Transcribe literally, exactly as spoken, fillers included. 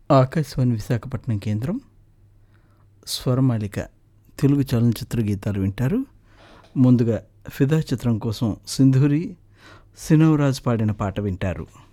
ఆకాశవాణి విశాఖపట్నం కేంద్రం స్వరమాలిక తెలుగు చలనచిత్ర గీతాలు వింటారు. ముందుగా ఫిదా చిత్రం కోసం సింధూరి సినవరాజ్ పాడిన పాట వింటారు.